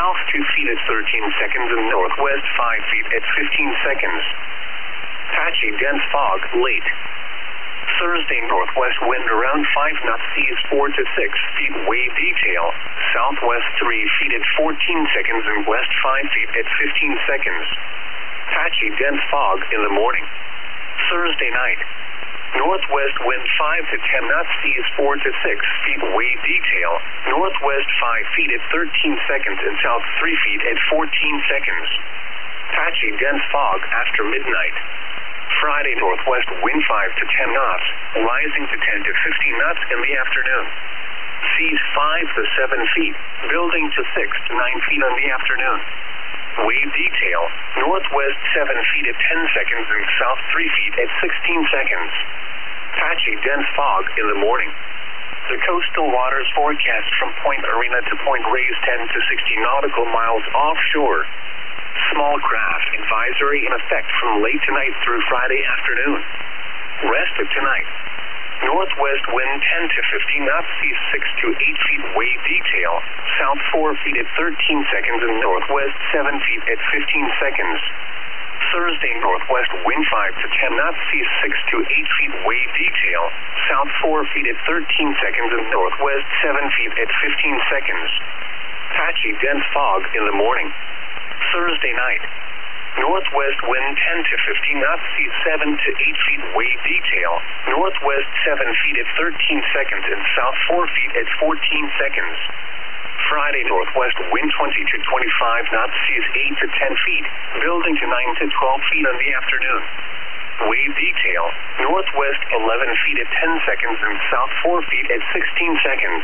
South 2 feet at 13 seconds and northwest 5 feet at 15 seconds. Patchy dense fog late. Thursday northwest wind around 5 knots, seas 4 to 6 feet, wave detail. Southwest 3 feet at 14 seconds and west 5 feet at 15 seconds. Patchy dense fog in the morning. Thursday night. Northwest wind 5 to 10 knots, seas 4 to 6 feet, wave detail. Northwest 5 feet at 13 seconds and south 3 feet at 14 seconds. Patchy dense fog after midnight. Friday northwest wind 5 to 10 knots, rising to 10 to 15 knots in the afternoon. Seas 5 to 7 feet, building to 6 to 9 feet in the afternoon. Wave detail, northwest 7 feet at 10 seconds and south 3 feet at 16 seconds. Patchy dense fog in the morning. The coastal waters forecast from Point Arena to Point Reyes 10 to 60 nautical miles offshore. Small craft advisory in effect from late tonight through Friday afternoon. Rest of tonight. Northwest wind 10 to 15 knots, seas 6 to 8 feet, wave detail. South 4 feet at 13 seconds and northwest 7 feet at 15 seconds. Thursday northwest wind 5 to 10 knots, seas 6 to 8 feet, wave detail. South 4 feet at 13 seconds and northwest 7 feet at 15 seconds. Patchy dense fog in the morning. Thursday night. Northwest wind 10 to 15 knots, seas 7 to 8 feet, wave detail. Northwest 7 feet at 13 seconds and south 4 feet at 14 seconds. Friday northwest wind 20 to 25 knots, seas 8 to 10 feet, building to 9 to 12 feet in the afternoon. Wave detail, northwest 11 feet at 10 seconds and south 4 feet at 16 seconds.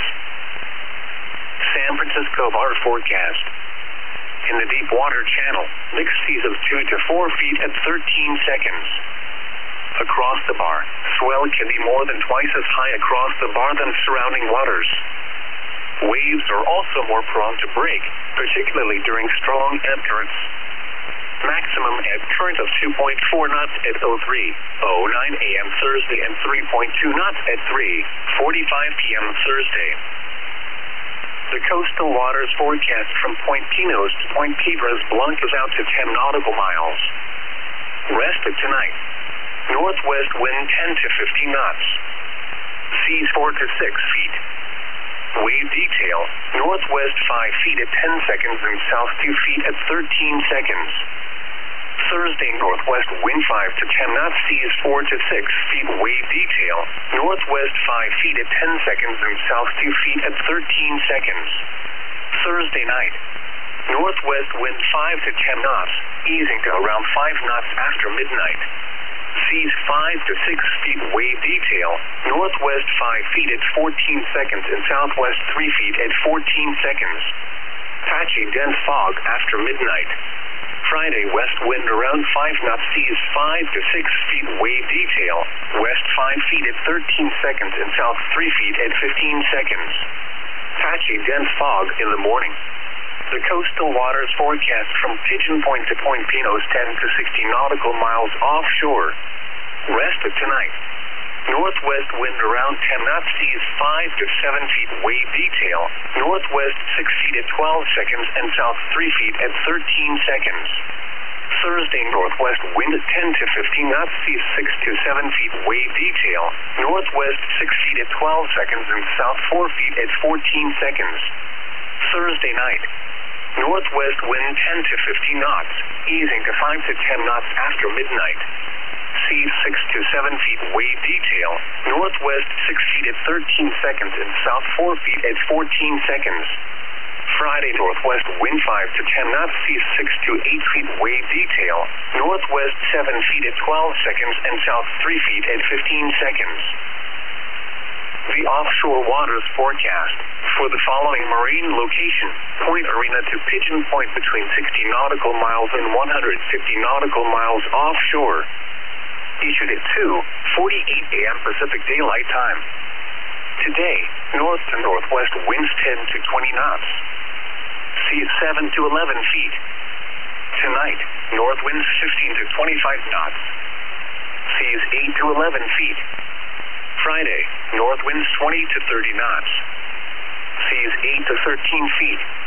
San Francisco bar forecast. In the deep water channel, mixed seas of 2 to 4 feet at 13 seconds. Across the bar, swell can be more than twice as high across the bar than surrounding waters. Waves are also more prone to break, particularly during strong ebb currents. Maximum ebb current of 2.4 knots at 03:09 a.m. Thursday and 3.2 knots at 3:45 p.m. Thursday. The coastal waters forecast from Point Pinos to Point Piedras Blancas out to 10 nautical miles. Rest of tonight. Northwest wind 10 to 15 knots. Seas 4 to 6 feet. Wave detail, northwest 5 feet at 10 seconds and south 2 feet at 13 seconds. Thursday northwest wind 5 to 10 knots, seas 4 to 6 feet, wave detail. Northwest 5 feet at 10 seconds and south 2 feet at 13 seconds. Thursday night. Northwest wind 5 to 10 knots, easing to around 5 knots after midnight. Seas 5 to 6 feet, wave detail. Northwest 5 feet at 14 seconds and southwest 3 feet at 14 seconds. Patchy dense fog after midnight. Friday west wind around 5 knots, seas 5 to 6 feet, wave detail. West 5 feet at 13 seconds and south 3 feet at 15 seconds. Patchy dense fog in the morning. The coastal waters forecast from Pigeon Point to Point Pinos 10 to 60 nautical miles offshore. Rest of tonight. Northwest wind around 10 knots, seas 5 to 7 feet, wave detail. Northwest 6 feet at 12 seconds and south 3 feet at 13 seconds. Thursday northwest wind 10 to 15 knots, seas 6 to 7 feet, wave detail. Northwest 6 feet at 12 seconds and south 4 feet at 14 seconds. Thursday night. Northwest wind 10 to 15 knots, easing to 5 to 10 knots after midnight. Seas 6 to 7 feet, wave detail. Northwest 6 feet at 13 seconds and south 4 feet at 14 seconds. Friday northwest wind 5 to 10 knots, seas 6 to 8 feet, wave detail. Northwest 7 feet at 12 seconds and south 3 feet at 15 seconds. The offshore waters forecast for the following marine location: Point Arena to Pigeon Point between 60 nautical miles and 150 nautical miles offshore. Issued at 2:48 a.m. Pacific Daylight Time. Today, north to northwest winds 10 to 20 knots. Seas 7 to 11 feet. Tonight, north winds 15 to 25 knots. Seas 8 to 11 feet. Friday, north winds 20 to 30 knots. Seas 8 to 13 feet.